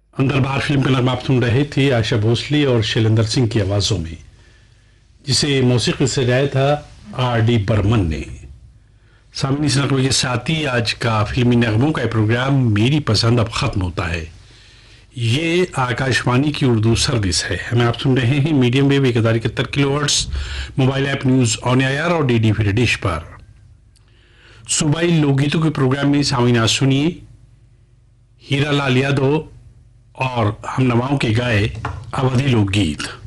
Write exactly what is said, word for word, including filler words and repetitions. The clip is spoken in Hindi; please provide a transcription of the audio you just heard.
अंदर बाहर फिल्म का नगमा आप सुन रहे थे आशा भोसले और शैलेंद्र सिंह की आवाज़ों में, जिसे मौसीकी से गाया था आर डी बर्मन ने। सामने इस नगमे के साथ ही आज का फिल्मी नगमों का प्रोग्राम मेरी पसंद अब ख़त्म होता है। ये आकाशवाणी की उर्दू सर्विस है। हमें आप सुन रहे हैं मीडियम वेव एक हज़ार इकहत्तर kilo hertz, mobile app news on air और डी डी फ्री डिश पर। सूबाई लोकगीतों के प्रोग्राम में सामने आज सुनिए हीरा लाल यादव और हम नवाओं के गाए अवधि लोकगीत।